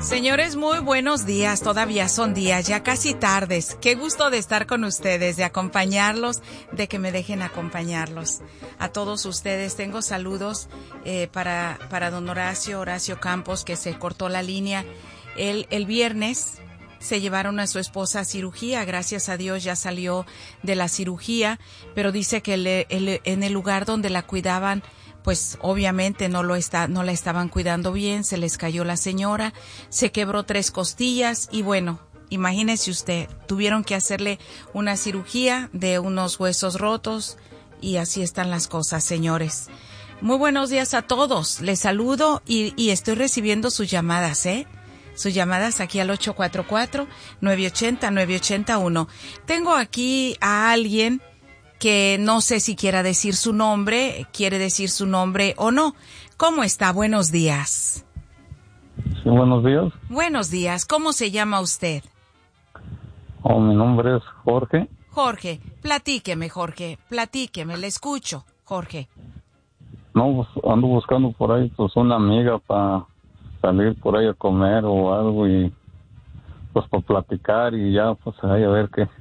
Señores, muy buenos días. Todavía son días, ya casi tardes. Qué gusto de estar con ustedes, de acompañarlos, de que me dejen acompañarlos. A todos ustedes tengo saludos para don Horacio Campos, que se cortó la línea. El viernes se llevaron a su esposa a cirugía. Gracias a Dios ya salió de la cirugía, pero dice que en el lugar donde la cuidaban, pues obviamente no la estaban cuidando bien, se les cayó la señora, se quebró 3 costillas y bueno, imagínese usted, tuvieron que hacerle una cirugía de unos huesos rotos y así están las cosas, señores. Muy buenos días a todos, les saludo y estoy recibiendo sus llamadas, sus llamadas aquí al 844-980-9881. Tengo aquí a alguien que no sé si quiere decir su nombre o no. ¿Cómo está? Buenos días. Sí, buenos días. Buenos días. ¿Cómo se llama usted? Mi nombre es Jorge. Jorge, platíqueme, le escucho, Jorge. No, pues ando buscando por ahí pues una amiga para salir por ahí a comer o algo y pues para platicar y ya pues ahí a ver qué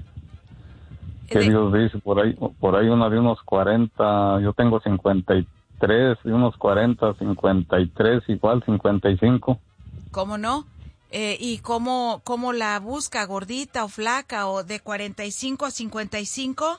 Dios dice. Por ahí una de unos 40, yo tengo 53, de unos 40, 53, igual 55. ¿Cómo no? ¿Y cómo la busca? ¿Gordita o flaca o de 45 a 55?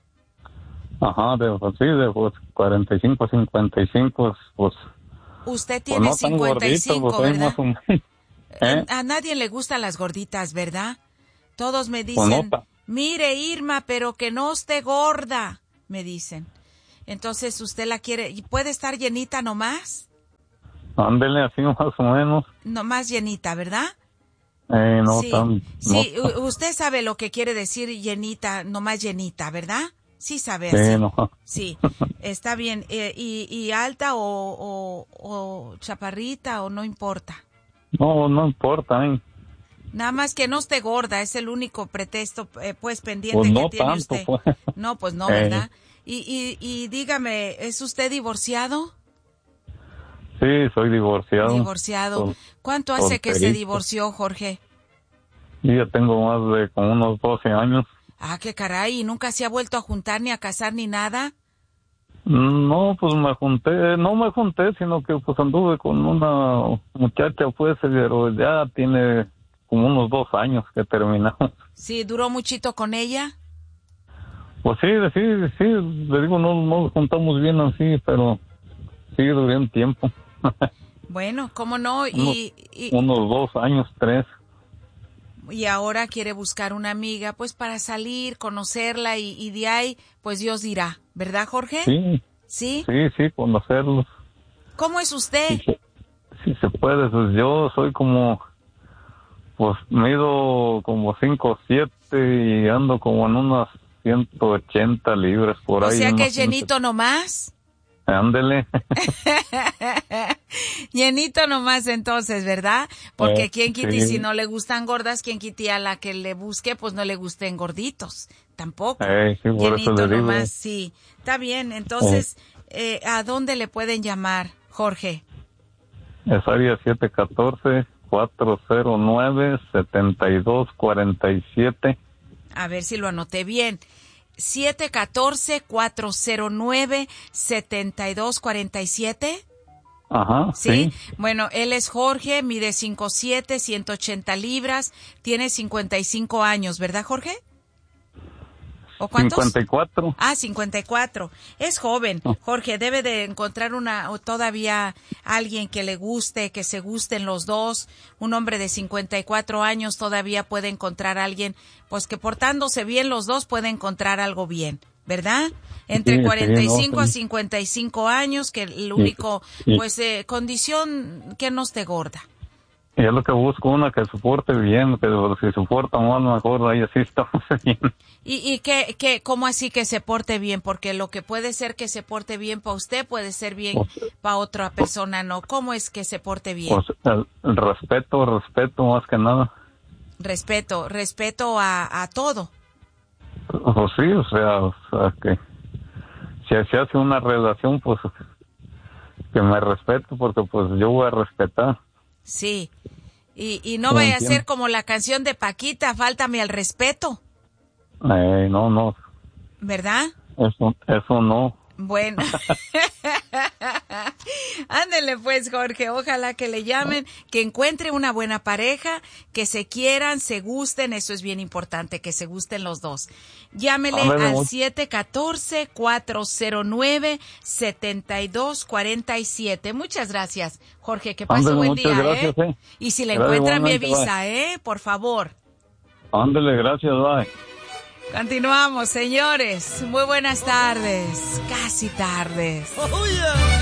Ajá, de 45 a 55, pues... Usted tiene pues no 55, gordito, pues ¿verdad? Más o menos. A nadie le gustan las gorditas, ¿verdad? Todos me Pues dicen, no, mire Irma, pero que no esté gorda, me dicen. Entonces, ¿usted la quiere? ¿Y puede estar llenita nomás? ándele así más o menos. Nomás llenita, ¿verdad? No sí, tan... sí, no, usted sabe lo que quiere decir llenita, nomás llenita, ¿verdad? Sí sabe sí, así. no. Sí, está bien. ¿Y alta o chaparrita o no importa? No importa, Nada más que no esté gorda, es el único pretexto, pues, pendiente Pues no que tiene tanto, usted. pues. No, pues no, ¿verdad? Y dígame, ¿es usted divorciado? Sí, soy divorciado. Divorciado. ¿Cuánto hace que se divorció, Jorge? Y ya tengo más de como unos 12 años. Ah, qué caray, ¿y nunca se ha vuelto a juntar ni a casar ni nada? No, pues no me junté, sino que pues anduve con una muchacha, pues, pero ya tiene como unos 2 años que terminamos. Sí, ¿duró muchito con ella? Pues sí, le digo, no nos juntamos bien así, pero sí duré un tiempo. Bueno, ¿cómo no? Unos 2 años, 3. Y ahora quiere buscar una amiga, pues para salir, conocerla y de ahí, pues Dios dirá, ¿verdad, Jorge? Sí, ¿Sí? conocerlos. ¿Cómo es usted? Si se puede, pues yo soy como, pues mido como 5'7" y ando como en unas 180 libras por ahí. O sea que es llenito nomás. Ándele. Llenito nomás entonces, ¿verdad? Porque quién quita y sí. si no le gustan gordas, quién quita a la que le busque, pues no le gusten gorditos, tampoco. Sí, por Llenito eso le nomás, digo. sí. Está bien, entonces, ¿a dónde le pueden llamar, Jorge? Es área 714-409-7247. A ver si lo anoté bien. 714-409-7247. Ajá, sí. Bueno, él es Jorge, mide 5'7", 180 libras, tiene 55 años, ¿verdad, Jorge? ¿O cuántos? 54. 54. Es joven, Jorge, debe de encontrar todavía alguien que le guste, que se gusten los dos. Un hombre de 54 años todavía puede encontrar a alguien, pues que portándose bien los dos puede encontrar algo bien, ¿verdad? Entre 45 a 55 años, que el único, pues, condición que no esté gorda. Y es lo que busco, una que soporte bien, pero si soporta mal, mejor ahí así estamos bien. ¿Y cómo así que se porte bien? Porque lo que puede ser que se porte bien para usted puede ser bien para otra persona, ¿no? ¿Cómo es que se porte bien? Pues el respeto más que nada. Respeto a todo. Pues sí, o sea que si se hace una relación, pues que me respete, porque pues yo voy a respetar. Sí. Y no vaya a ser como la canción de Paquita, Fáltame al respeto. No. ¿Verdad? Eso no. Bueno. Ándele pues, Jorge, ojalá que le llamen, que encuentre una buena pareja, que se quieran, se gusten, eso es bien importante, que se gusten los dos. Llámele al 714-409-7247. Muchas gracias, Jorge, que pase buen día, gracias, Y si le encuentra, me avisa, por favor. Ándele, gracias, bye. Continuamos, señores. Muy buenas tardes. Casi tardes.